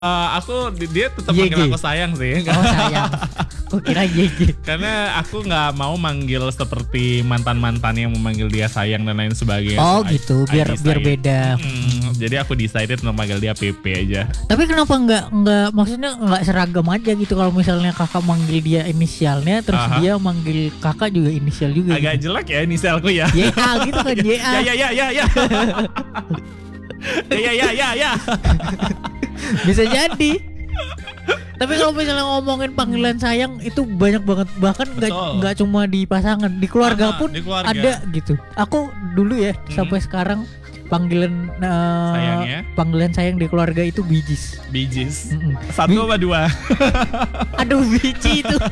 Dia tetap YG. manggil aku sayang sih. Oh sayang. Aku kira YG. Karena aku nggak mau manggil seperti mantan yang memanggil dia sayang dan lain sebagainya. Oh So, gitu, I biar decided. beda. Jadi aku decided untuk manggil dia PP aja. Tapi kenapa nggak maksudnya nggak seragam aja gitu kalau misalnya kakak manggil dia inisialnya terus Aha. dia manggil kakak juga inisial juga. Agak gitu. jelek ya inisialku ya. YA gitu kan YA. Ya. Ya. Bisa jadi. Tapi kalau misalnya ngomongin panggilan sayang itu banyak banget, bahkan Betul. nggak cuma di pasangan, di keluarga pun di keluarga. ada gitu. Aku dulu ya sampai sekarang panggilan Sayangnya? panggilan sayang di keluarga itu bijis. Bijis. Mm-mm. 1 apa 2? Aduh biji itu.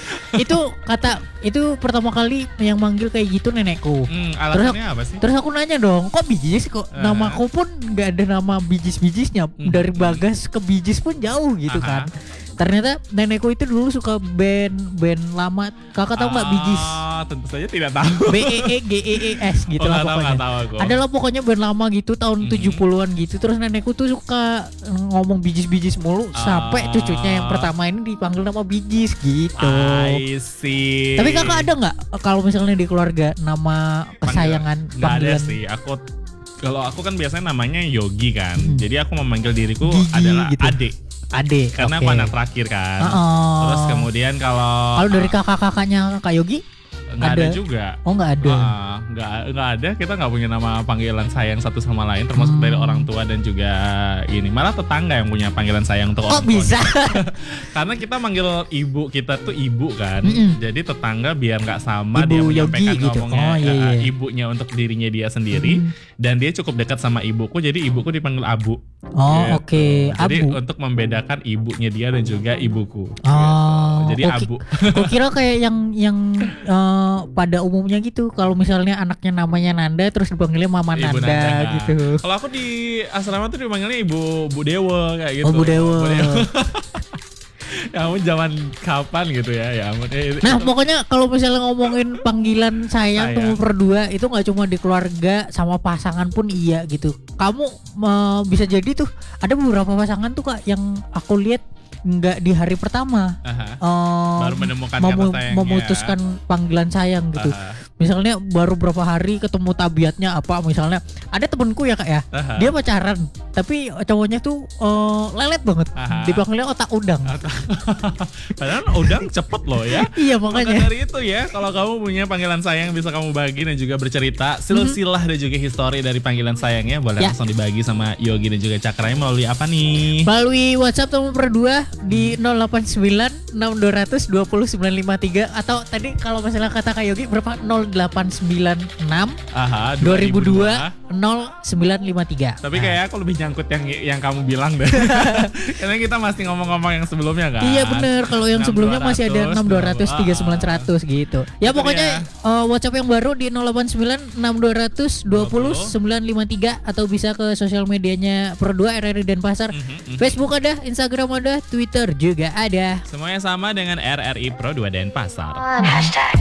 itu pertama kali yang manggil kayak gitu nenekku. Alasannya apa sih? Terus aku nanya dong, kok bijis kok? Namaku pun nggak ada nama bijis-bijisnya. Dari Bagas ke bijis pun jauh gitu kan. Ternyata nenekku itu dulu suka band lama. Kakak tahu nggak bijis? Tentu saja tidak tahu. BEEGEES gitu lah pokoknya. Nggak tahu aku. Adalah pokoknya band lama gitu tahun 70-an gitu. Terus nenekku tuh suka ngomong bijis-bijis mulu sampai cucunya yang pertama ini dipanggil nama bijis gitu. I see. Tapi kakak ada nggak kalau misalnya di keluarga nama kesayangan Nggak ada panggilan? sih. Kalau aku kan biasanya namanya Yogi kan. Jadi aku memanggil diriku Gigi adalah gitu. Ade. Karena oke. aku anak terakhir kan. Terus kemudian kalau dari kakak-kakaknya Kak Yogi nggak ada juga. Oh nggak ada. Nggak ada. Kita nggak punya nama panggilan sayang satu sama lain, termasuk dari orang tua dan juga ini. Malah tetangga yang punya panggilan sayang untuk orang Kok tua. bisa? Karena kita manggil ibu kita tuh ibu kan. Jadi tetangga biar nggak sama Ibu dia Yogi menyampaikan gitu. ngomongnya Oh, iya. ibunya untuk dirinya dia sendiri. Dan dia cukup dekat sama ibuku, jadi ibuku dipanggil Abu. Oh Gitu. oke. Jadi Abu. untuk membedakan ibunya dia dan juga ibuku. Oh, Jadi Abu. Kok kira kayak yang pada umumnya gitu. Kalau misalnya anaknya namanya Nanda terus dipanggilnya Mama Ibu Nanda, Nanda. gitu. Kalau aku di asrama tuh dipanggilnya Ibu Dewa kayak gitu. Oh, Bu Dewa. Ya ampun, zaman kapan gitu ya. Ya ampun. Nah pokoknya kalau misalnya ngomongin panggilan sayang tuh berdua itu nggak cuma di keluarga, sama pasangan pun iya gitu. Kamu bisa jadi tuh ada beberapa pasangan tuh Kak yang aku lihat nggak di hari pertama baru menemukan kata sayangnya. memutuskan panggilan sayang gitu. Misalnya baru berapa hari ketemu tabiatnya apa, misalnya ada temenku ya Kak ya, dia pacaran tapi cowoknya tuh lelet banget, dipanggilnya otak udang. Padahal udang cepet loh ya. Iya makanya. Maka dari itu ya, kalau kamu punya panggilan sayang bisa kamu bagi dan juga bercerita silsilah dan juga histori dari panggilan sayangnya boleh langsung dibagi sama Yogi dan juga Cakranya melalui apa nih? Melalui WhatsApp nomor berdua di 089 6200 20953 atau tadi kalau misalnya kata Kak Yogi berapa 0896 2002 0953. Tapi kayak aku lebih nyangkut yang kamu bilang deh. Karena kita masih ngomong-ngomong yang sebelumnya kan. Iya bener, kalau yang sebelumnya masih ada 6200 3900 gitu. Ya pokoknya WhatsApp yang baru di 089 6200 20953 atau bisa ke sosial medianya Pro2 RRI Denpasar. Facebook ada, Instagram ada, Twitter juga ada. Semuanya sama dengan RRI Pro2 Denpasar. Hashtag